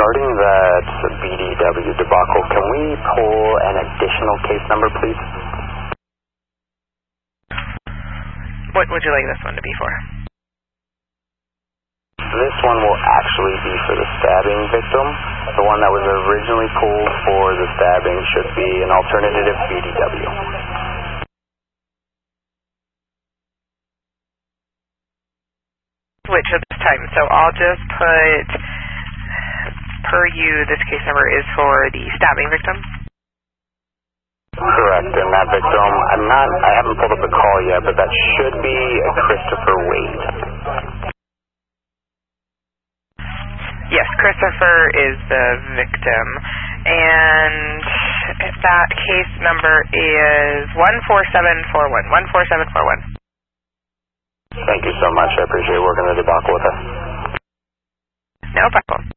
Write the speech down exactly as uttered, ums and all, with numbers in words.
regarding that B D W debacle, can we pull an additional case number, please? What would you like this one to be for? This one will actually be for the stabbing victim. The one that was originally pulled for the stabbing should be an alternative B D W. Switch at this time, so I'll just put, per you, this case number is for the stabbing victim? Correct, and that victim, I'm not, I haven't pulled up the call yet, but that should be a Christopher Wade. Yes, Christopher is the victim, and that case number is one four seven four one, one four seven four one. Thank you so much, I appreciate working the debacle with us. No problem.